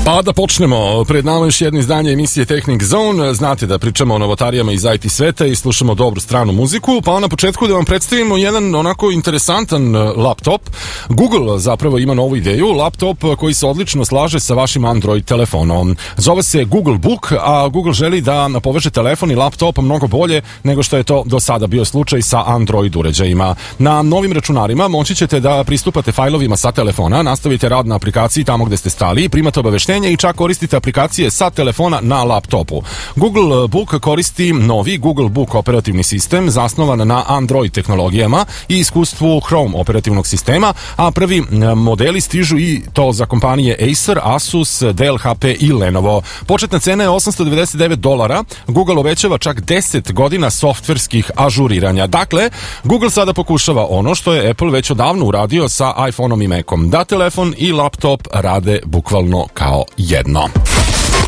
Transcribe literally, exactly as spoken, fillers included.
Pa da počnemo, pred nama još jedno izdanje emisije Technic Zone. Znate da pričamo o novotarijama iz I T sveta i slušamo dobru stranu muziku, pa na početku da vam predstavimo jedan onako interesantan laptop. Google zapravo ima novu ideju, laptop koji se odlično slaže sa vašim Android telefonom. Zove se Google Book, a Google želi da poveže telefon i laptop mnogo bolje nego što je to do sada bio slučaj sa Android uređajima. Na novim računarima moći ćete da pristupate fajlovima sa telefona, nastavite rad na aplikaciji tamo gde ste stali, primate obaveštenje i čak koristite aplikacije sa telefona na laptopu. Google Book koristi novi Google Book operativni sistem zasnovan na Android tehnologijama i iskustvu Chrome operativnog sistema, a prvi modeli stižu i to za kompanije Acer, Asus, Dell, H P i Lenovo. Početna cena je osamsto devedeset devet dolara. Google obećava čak deset godina softverskih ažuriranja. Dakle, Google sada pokušava ono što je Apple već odavno uradio sa iPhoneom i Macom, da telefon i laptop rade bukvalno kao jedno.